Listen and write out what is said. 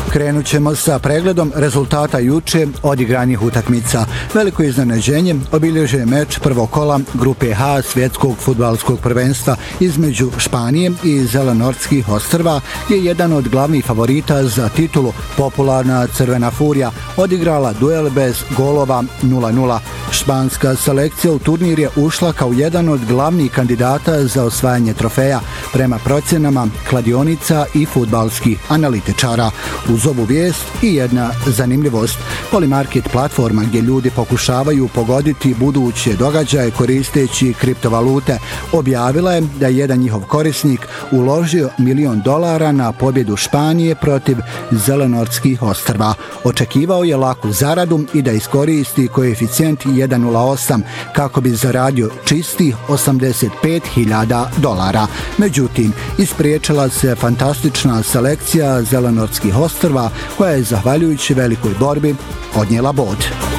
Krenut ćemo sa pregledom rezultata juče odigranih utakmica. Veliko iznenađenje obilježuje meč prvog kola grupe H svjetskog fudbalskog prvenstva između Španije i Zelenortskih ostrva, gdje je jedan od glavnih favorita za titulu, popularna Crvena Furija, odigrala duel bez golova 0:0. Španska selekcija u turnir je ušla kao jedan od glavnih kandidata za osvajanje trofeja, prema procjenama kladionica i fudbalskih analitičara. Uz ovu vijest i jedna zanimljivost. Polymarket platforma gdje ljudi pokušavaju pogoditi buduće događaje koristeći kriptovalute objavila je da je jedan njihov korisnik uložio $1 milion na pobjedu Španije protiv Zelenortskih ostrva. Očekivao je laku zaradu i da iskoristi koeficijent 1,08 kako bi zaradio čistih $85.000. Međutim, ispriječila se fantastična selekcija Zelenortskih ostrva koja je zahvaljujući velikoj borbi odnijela bod.